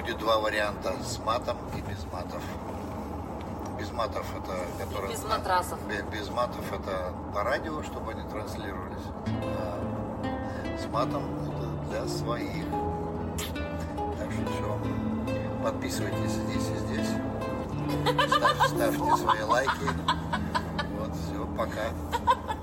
будет два варианта, с матом и без матов. Без матов это... Который, без матрасов. Без матов это по радио, чтобы они транслировались. А с матом это для своих. Так что все. Подписывайтесь здесь и здесь. Ставьте свои лайки. Вот, все, пока.